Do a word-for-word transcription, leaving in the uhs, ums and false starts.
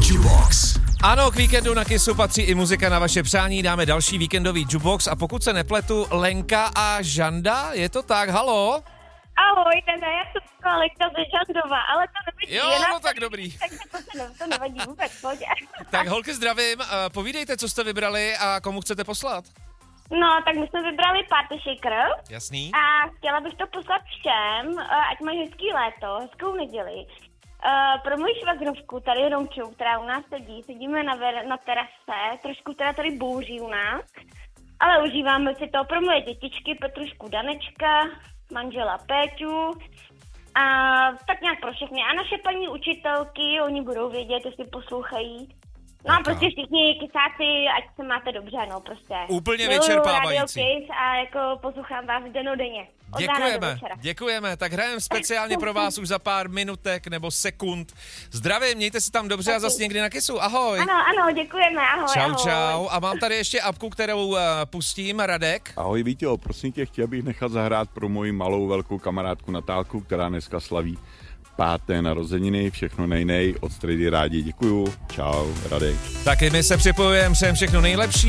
Jukebox. Ano, k víkendu na Kissu patří i muzika na vaše přání. Dáme další víkendový jukebox a pokud se nepletu, Lenka a Žanda, je to tak? Halo? Ahoj, teda já jsem Lenka ze Žandova, ale to nevadí. Jo, je no tak dobrý. Takže to, se ne, to nevadí vůbec, pojď. Tak holky zdravím, povídejte, co jste vybrali a komu chcete poslat. No, tak my jsme vybrali Party Shaker. Jasný. A chtěla bych to poslat všem, ať mají hezký léto, hezkou neděli. Uh, pro moji švagrovku, tady Romču, která u nás sedí, sedíme na, ver- na terase, trošku teda tady bouří u nás, ale užíváme si to pro moje dětičky, Petrušku Danečka, manžela Péťu a tak nějak pro všechny. A naše paní učitelky, oni budou vědět, jestli poslouchají. No a prostě všichni kysáci, ať se máte dobře, no prostě. Úplně Miluju vyčerpávající. Radio Kiss a jako poslouchám vás denodenně. Od rána do Děkujeme, večera. děkujeme. Tak hrajeme speciálně pro vás už za pár minutek nebo sekund. Zdravím, mějte se tam dobře a zase někdy na Kissu. Ahoj. Ano, ano, děkujeme, ahoj, Čau, ahoj. čau. A mám tady ještě apku, kterou uh, pustím, Radek. Ahoj Víťo, prosím tě, chtěl bych nechat zahrát pro moji malou velkou kamarádku Natálku, která dneska slaví páté narozeniny, všechno nejnej, od Stredy rádi, děkuju, čau, Radek. Taky my se připojujeme, všem všechno nejlepší.